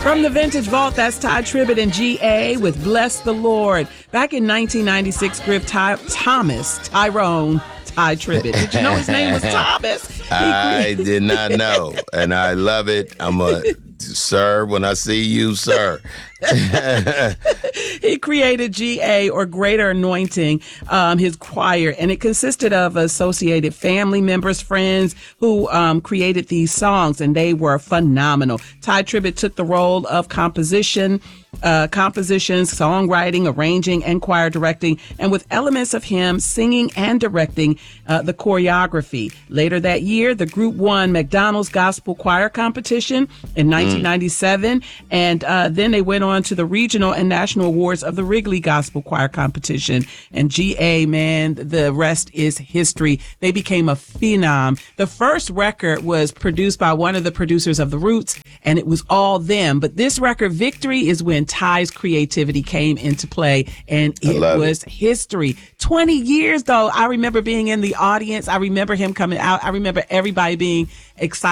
From the Vintage Vault, that's Ty Tribbett and G.A. with Bless the Lord. Back in 1996, Griff Thomas Tyrone Ty Tribbett. Did you know his name was Thomas? I did not know, and I love it. I'm a sir when I see you, sir. He created GA, or Greater Anointing, his choir, and it consisted of associated family members, friends who created these songs, and they were phenomenal. Ty Tribbett took the role of compositions, songwriting, arranging, and choir directing, and with elements of him singing and directing the choreography. Later that year, the group won McDonald's Gospel Choir Competition in 1997, and then they went on to the regional and national awards of the Wrigley Gospel Choir Competition. And GA, man, the rest is history. They became a phenom. The first record was produced by one of the producers of The Roots, and it was all them. But this record, Victory, is when Ty's creativity came into play, and it was history. 20 years, though. I remember being in the audience. I remember him coming out. I remember everybody being excited